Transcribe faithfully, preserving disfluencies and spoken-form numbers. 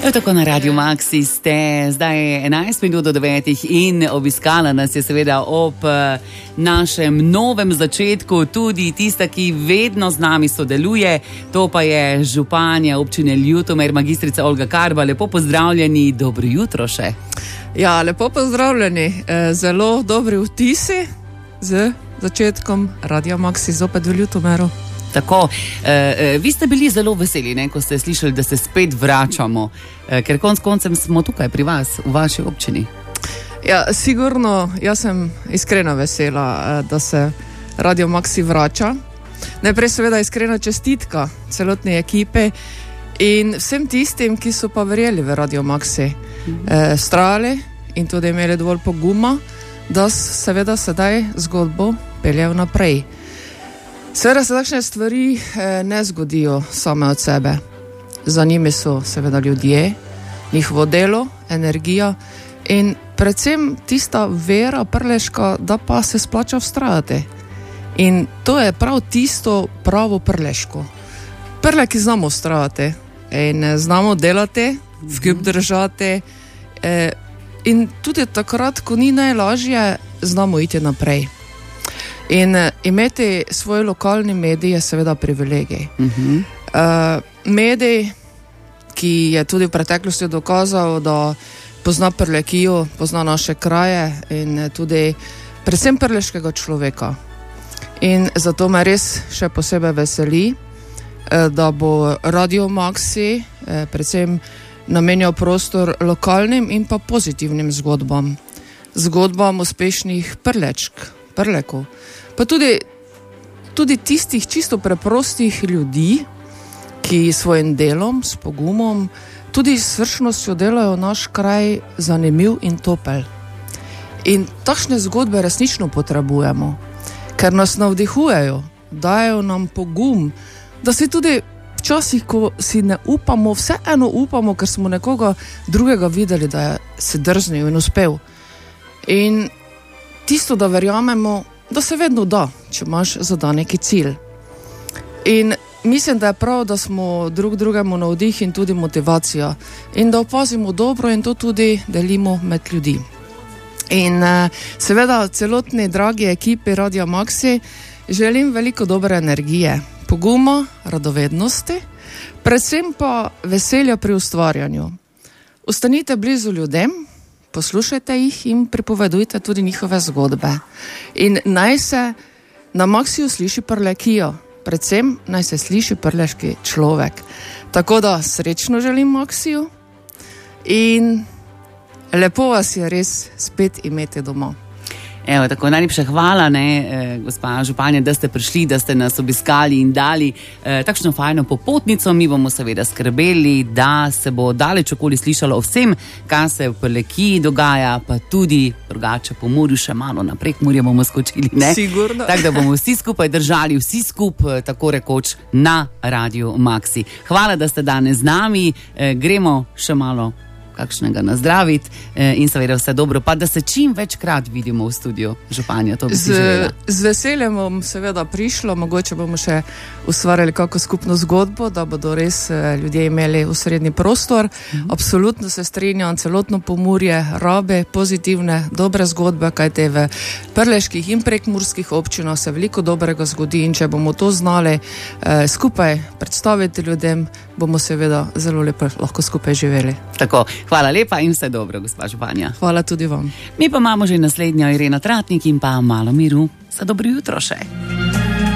Evo tako na Radio Maxi ste, zdaj je enajst minut do devetih in obiskala nas je seveda ob našem novem začetku tudi tista, ki vedno z nami sodeluje, to pa je županja občine Ljutomer, magistrica Olga Karba. Lepo pozdravljeni, dobro jutro še. Ja, lepo pozdravljeni, zelo dobri vtisi z začetkom Radio Maxi zopet v Ljutomeru. Tako, eh, vi ste bili zelo veseli, ne, ko ste slišali, da se spet vračamo, eh, ker konc koncem smo tukaj pri vas, v vaši občini. Ja, sigurno, jaz sem iskreno vesela, da se Radio Maxi vrača. Najprej seveda iskrena čestitka celotni ekipe in vsem tistim, ki so pa verjeli v Radio Maxi, mhm. eh, strali in tudi imeli dovolj poguma, da seveda sedaj zgodbo peljejo naprej. Seveda se takšne stvari eh, ne zgodijo same od sebe. Za njimi so seveda ljudje, njihovo delo, energija in predvsem tista vera prleška, da pa se splača vztrajati. In to je prav tisto pravo prleško. Prle, ki znamo vztrajati in znamo delati, vkup držati eh, in tudi takrat, ko ni najlažje, znamo iti naprej. In uh, imeti svoj lokalni medij je seveda privilegij. Uh-huh. Uh, medij, ki je tudi v preteklosti dokazal, da pozna Prlekijo, pozna naše kraje in tudi predvsem prleškega človeka. In zato me res še posebej veseli, uh, da bo Radio Maxi uh, predvsem namenjal prostor lokalnim in pa pozitivnim zgodbam. Zgodbam uspešnih prlečk, prlekov. Pa tudi, tudi tistih čisto preprostih ljudi, ki svojim delom, s pogumom, tudi s srčnostjo delajo naš kraj zanimiv in topel. In takšne zgodbe resnično potrebujemo, ker nas navdihujejo, dajo nam pogum, da si tudi včasih, ko si ne upamo, vseeno upamo, ker smo nekoga drugega videli, da je se drznil in uspel. In tisto, da verjamemo, da se vedno da, če imaš zadan neki cilj. In mislim, da je prav, da smo drug drugemu navdih in tudi motivacija. In da opazimo dobro in to tudi delimo med ljudi. In seveda celotni dragi ekipi Radio Maxi želim veliko dobre energije, poguma, radovednosti, predvsem pa veselja pri ustvarjanju. Ostanite blizu ljudem, poslušajte jih in pripovedujte tudi njihove zgodbe. In naj se na Maxiju sliši Prlekijo, predvsem naj se sliši prleški človek. Tako da srečno želim Maxiju in lepo vas je res spet imeti doma. Evo, tako najlepša hvala, ne, eh, gospa županja, da ste prišli, da ste nas obiskali in dali eh, takšno fajno popotnico. Mi bomo seveda skrbeli, da se bo daleč okoli slišalo o vsem, kaj se v Prlekiji dogaja, pa tudi drugače po morju še malo na Prekmurje bomo skočili, ne? Sigurno. Tako da bomo vsi skupaj držali, vsi skupaj, tako rekoč, na Radio Maxi. Hvala, da ste danes z nami, eh, gremo še malo kakšnega nazdraviti eh, in seveda vse dobro, pa da se čim večkrat vidimo v studiu županja, to bi si želela. Z veseljem bom seveda prišlo, mogoče bomo še ustvarjali kako skupno zgodbo, da bodo res eh, ljudje imeli osrednji prostor. Mhm. Absolutno se strinjam, celotno Pomurje rabe pozitivne, dobre zgodbe, kajte v prleških in prekmurskih občinah se veliko dobrega zgodi in če bomo to znali eh, skupaj predstaviti ljudem, bomo seveda zelo lepo lahko skupaj živeli. Tako, hvala lepa in vse dobro, gospa županja. Hvala tudi vam. Mi pa imamo že naslednjo Irena Tratnik in pa malo miru za dobro jutro še.